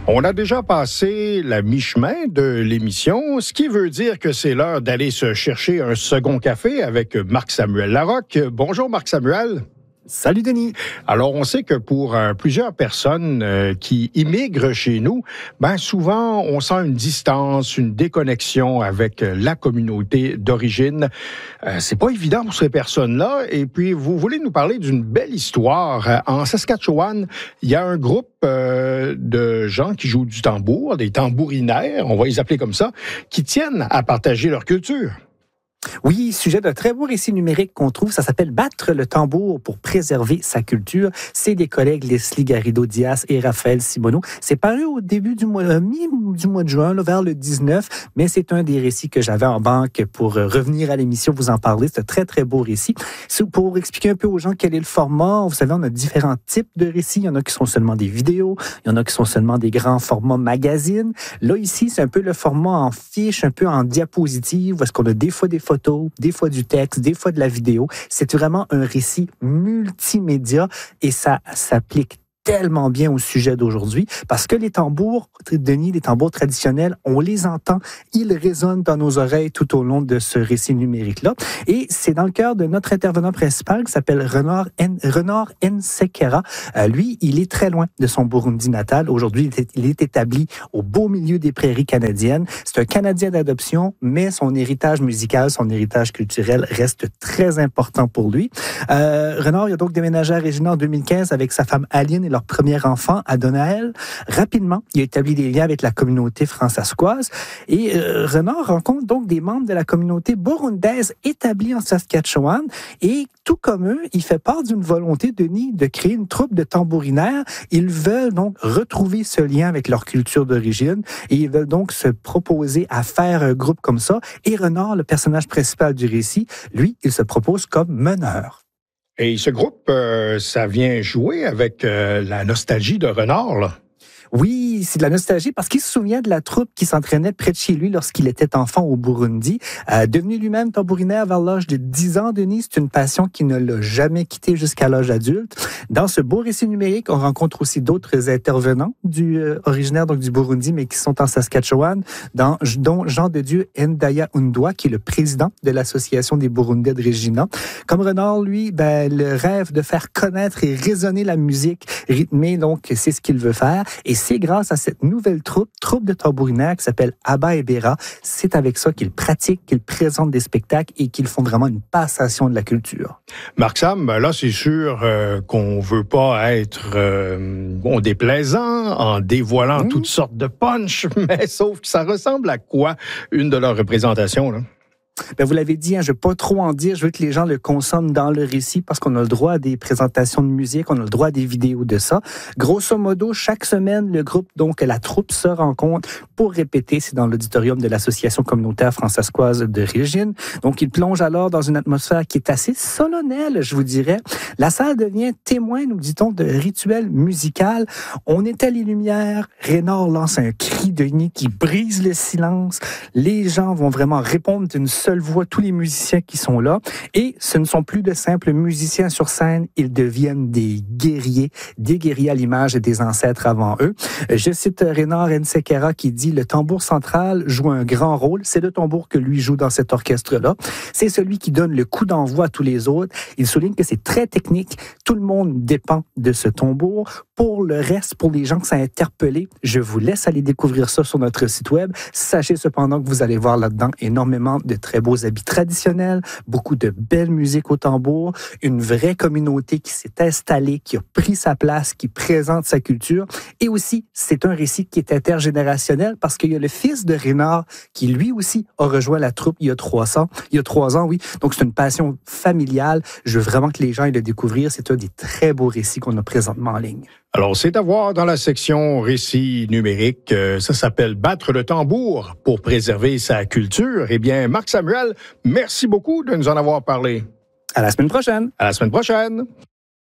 On a déjà passé la mi-chemin de l'émission, ce qui veut dire que c'est l'heure d'aller se chercher un second café avec Marc-Samuel Larocque. Bonjour Marc-Samuel. Salut Denis. Alors, on sait que pour plusieurs personnes qui immigrent chez nous, souvent, on sent une distance, une déconnexion avec la communauté d'origine. C'est pas évident pour ces personnes-là. Et puis, vous voulez nous parler d'une belle histoire. En Saskatchewan, il y a un groupe de gens qui jouent du tambour, des tambourinaires, on va les appeler comme ça, qui tiennent à partager leur culture. Oui, sujet d'un très beau récit numérique qu'on trouve, ça s'appelle « Battre le tambour pour préserver sa culture ». C'est des collègues Leslie Garrido-Diaz et Raphaël Simoneau. C'est paru au début du mois de juin, vers le 19, mais c'est un des récits que j'avais en banque pour revenir à l'émission, vous en parler. C'est un très, très beau récit. Pour expliquer un peu aux gens quel est le format, vous savez, on a différents types de récits. Il y en a qui sont seulement des vidéos, il y en a qui sont seulement des grands formats magazines. Là, ici, c'est un peu le format en fiche, un peu en diapositive, où est-ce qu'on a des fois des photos, des fois du texte, des fois de la vidéo. C'est vraiment un récit multimédia et ça s'applique tellement bien au sujet d'aujourd'hui parce que les tambours, Denis, les tambours traditionnels, on les entend, ils résonnent dans nos oreilles tout au long de ce récit numérique-là. Et c'est dans le cœur de notre intervenant principal qui s'appelle Renard Nsekera. Lui, il est très loin de son Burundi natal. Aujourd'hui, il est établi au beau milieu des prairies canadiennes. C'est un Canadien d'adoption, mais son héritage musical, son héritage culturel reste très important pour lui. Renard, il a donc déménagé à Regina en 2015 avec sa femme Aline et leur premier enfant, Adonai. Rapidement, il a établi des liens avec la communauté fransaskoise et Renard rencontre donc des membres de la communauté burundaise établie en Saskatchewan et tout comme eux, il fait part d'une volonté, Denis, de créer une troupe de tambourinaires. Ils veulent donc retrouver ce lien avec leur culture d'origine et ils veulent donc se proposer à faire un groupe comme ça. Et Renard, le personnage principal du récit, lui, il se propose comme meneur. Et ce groupe, ça vient jouer avec la nostalgie de Renard, là. Oui, c'est de la nostalgie parce qu'il se souvient de la troupe qui s'entraînait près de chez lui lorsqu'il était enfant au Burundi. Devenu lui-même tambourinaire vers l'âge de 10 ans, Denis, c'est une passion qui ne l'a jamais quitté jusqu'à l'âge adulte. Dans ce beau récit numérique, on rencontre aussi d'autres intervenants originaires donc du Burundi, mais qui sont en Saskatchewan, dont Jean de Dieu Ndaya Undwa, qui est le président de l'Association des Burundais de Regina. Comme Renard, lui, le rêve de faire connaître et résonner la musique rythmée, donc c'est ce qu'il veut faire. Et c'est grâce à cette nouvelle troupe de tambourinaires qui s'appelle Abba et Bera. C'est avec ça qu'ils pratiquent, qu'ils présentent des spectacles et qu'ils font vraiment une passation de la culture. Marc-Sam, là, c'est sûr qu'on veut pas être déplaisant en dévoilant toutes sortes de punch, mais sauf que ça ressemble à quoi, une de leurs représentations, là? Vous l'avez dit, je ne veux pas trop en dire. Je veux que les gens le consomment dans le récit parce qu'on a le droit à des présentations de musique, on a le droit à des vidéos de ça. Grosso modo, chaque semaine, le groupe, donc la troupe, se rencontre pour répéter. C'est dans l'auditorium de l'Association communautaire fransaskoise de Regina. Donc, ils plongent alors dans une atmosphère qui est assez solennelle, je vous dirais. La salle devient témoin, nous dit-on, de rituels musicaux. On éteint les lumières. Renard lance un cri de nid qui brise le silence. Les gens vont vraiment répondre d'une seule voix, tous les musiciens qui sont là. Et ce ne sont plus de simples musiciens sur scène, ils deviennent des guerriers à l'image des ancêtres avant eux. Je cite Renard Nsekera qui dit « Le tambour central joue un grand rôle. C'est le tambour que lui joue dans cet orchestre-là. C'est celui qui donne le coup d'envoi à tous les autres. Il souligne que c'est très technique. Tout le monde dépend de ce tambour. Pour le reste, pour les gens que ça a interpellé, je vous laisse aller découvrir ça sur notre site web. Sachez cependant que vous allez voir là-dedans énormément de très beaux habits traditionnels, beaucoup de belle musique au tambour, une vraie communauté qui s'est installée, qui a pris sa place, qui présente sa culture. Et aussi, c'est un récit qui est intergénérationnel parce qu'il y a le fils de Renard qui lui aussi a rejoint la troupe il y a 3 ans, oui. Donc c'est une passion familiale. Je veux vraiment que les gens aillent le découvrir. C'est un des très beaux récits qu'on a présentement en ligne. Alors, c'est à voir dans la section récits numériques. Ça s'appelle « Battre le tambour pour préserver sa culture ». Eh bien, Marc-Samuel, merci beaucoup de nous en avoir parlé. À la semaine prochaine. À la semaine prochaine.